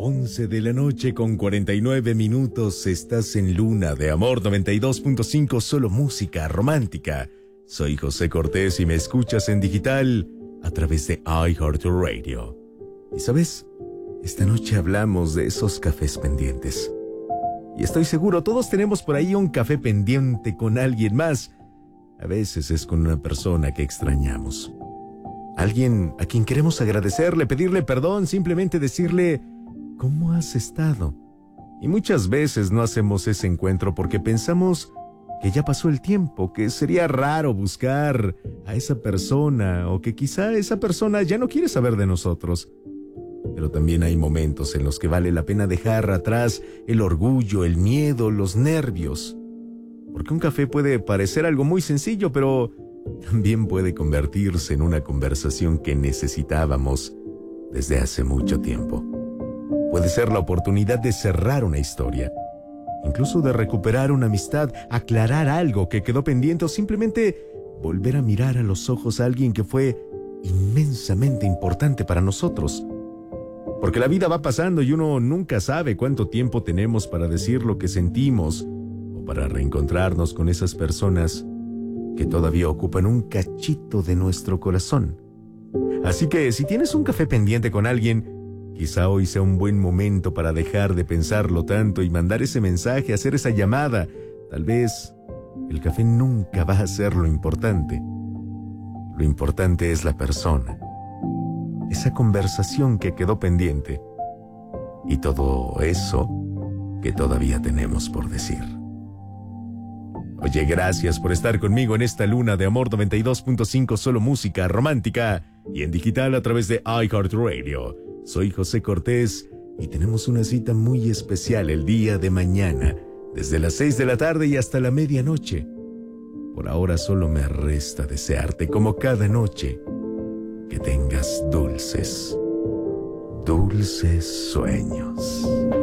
11 de la noche con 49 minutos. Estás en Luna de Amor 92.5, solo música romántica. Soy José Cortés y me escuchas en digital a través de iHeartRadio. Y sabes, esta noche hablamos de esos cafés pendientes. Y estoy seguro, todos tenemos por ahí un café pendiente con alguien más. A veces es con una persona que extrañamos. Alguien a quien queremos agradecerle, pedirle perdón, simplemente decirle: ¿cómo has estado? Y muchas veces no hacemos ese encuentro porque pensamos que ya pasó el tiempo, que sería raro buscar a esa persona o que quizá esa persona ya no quiere saber de nosotros. Pero también hay momentos en los que vale la pena dejar atrás el orgullo, el miedo, los nervios. Porque un café puede parecer algo muy sencillo, pero también puede convertirse en una conversación que necesitábamos desde hace mucho tiempo. Puede ser la oportunidad de cerrar una historia, incluso de recuperar una amistad, aclarar algo que quedó pendiente o simplemente volver a mirar a los ojos a alguien que fue inmensamente importante para nosotros. Porque la vida va pasando y uno nunca sabe cuánto tiempo tenemos para decir lo que sentimos o para reencontrarnos con esas personas que todavía ocupan un cachito de nuestro corazón. Así que si tienes un café pendiente con alguien, quizá hoy sea un buen momento para dejar de pensarlo tanto y mandar ese mensaje, hacer esa llamada. Tal vez el café nunca va a ser lo importante. Lo importante es la persona, esa conversación que quedó pendiente y todo eso que todavía tenemos por decir. Oye, gracias por estar conmigo en esta Luna de Amor 92.5, solo música romántica y en digital a través de iHeartRadio. Soy José Cortés y tenemos una cita muy especial el día de mañana, desde las 6 de la tarde y hasta la medianoche. Por ahora solo me resta desearte, como cada noche, que tengas dulces, dulces sueños.